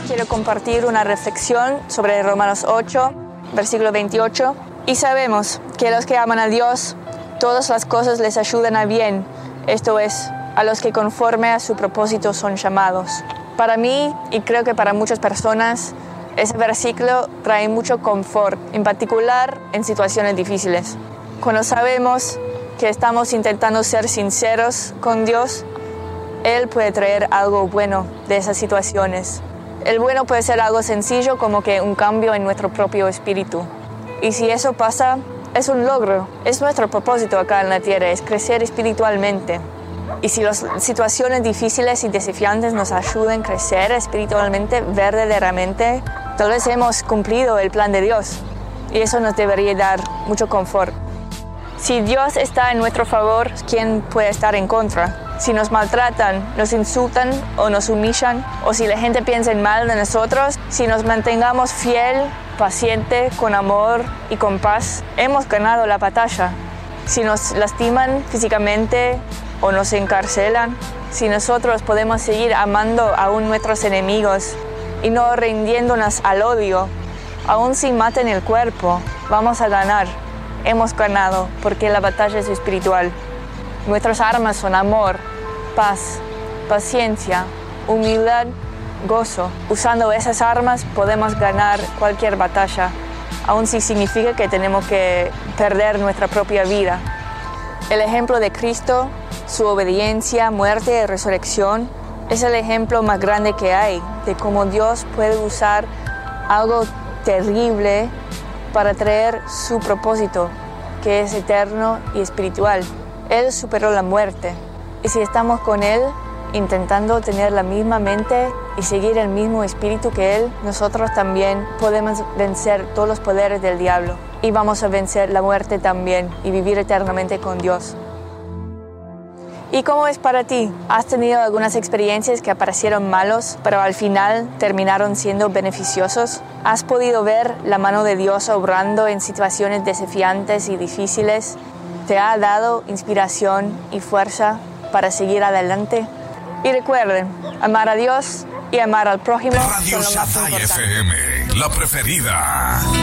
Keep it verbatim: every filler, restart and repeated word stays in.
quiero compartir una reflexión sobre Romanos ocho, versículo veintiocho. Y sabemos que los que aman a Dios, todas las cosas les ayudan a bien, esto es, a los que conforme a su propósito son llamados. Para mí, y creo que para muchas personas, ese versículo trae mucho confort, en particular en situaciones difíciles. Cuando sabemos que estamos intentando ser sinceros con Dios, Él puede traer algo bueno de esas situaciones. El bueno puede ser algo sencillo como que un cambio en nuestro propio espíritu. Y si eso pasa, es un logro. Es nuestro propósito acá en la tierra, es crecer espiritualmente. Y si las situaciones difíciles y desafiantes nos ayudan a crecer espiritualmente, verdaderamente, tal vez hemos cumplido el plan de Dios. Y eso nos debería dar mucho confort. Si Dios está en nuestro favor, ¿quién puede estar en contra? Si nos maltratan, nos insultan o nos humillan, o si la gente piensa en mal de nosotros, si nos mantengamos fiel, paciente, con amor y con paz, hemos ganado la batalla. Si nos lastiman físicamente o nos encarcelan, si nosotros podemos seguir amando aún nuestros enemigos y no rindiéndonos al odio, aún si maten el cuerpo, vamos a ganar. Hemos ganado porque la batalla es espiritual. Nuestras armas son amor, paz, paciencia, humildad, gozo. Usando esas armas podemos ganar cualquier batalla, aun si significa que tenemos que perder nuestra propia vida. El ejemplo de Cristo, su obediencia, muerte y resurrección, es el ejemplo más grande que hay de cómo Dios puede usar algo terrible para traer su propósito, que es eterno y espiritual. Él superó la muerte. Y si estamos con Él, intentando tener la misma mente y seguir el mismo espíritu que Él, nosotros también podemos vencer todos los poderes del diablo. Y vamos a vencer la muerte también y vivir eternamente con Dios. ¿Y cómo es para ti? ¿Has tenido algunas experiencias que parecieron malos, pero al final terminaron siendo beneficiosos? ¿Has podido ver la mano de Dios obrando en situaciones desafiantes y difíciles? ¿Te ha dado inspiración y fuerza para seguir adelante? Y recuerden, amar a Dios y amar al prójimo Radio son lo más Shaddai importante. F M, la preferida.